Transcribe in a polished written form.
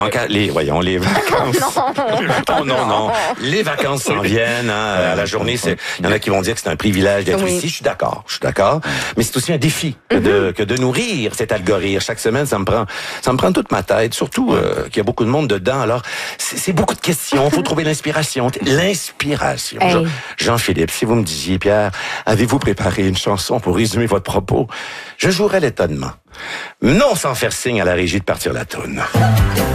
Voyons, les vacances. Non. Les vacances s'en viennent, à la journée, il y en a qui vont dire que c'est un privilège d'être ici. Je suis d'accord. Mais c'est aussi un défi que de nourrir cet algorithme. Chaque semaine, ça me prend toute ma tête. Surtout, qu'il y a beaucoup de monde dedans. Alors, c'est beaucoup de questions. Faut trouver l'inspiration. L'inspiration. Hey. Jean-Philippe, si vous me disiez, Pierre, avez-vous préparé une chanson pour résumer votre propos? Je jouerais l'étonnement. Non sans faire signe à la régie de partir la toune.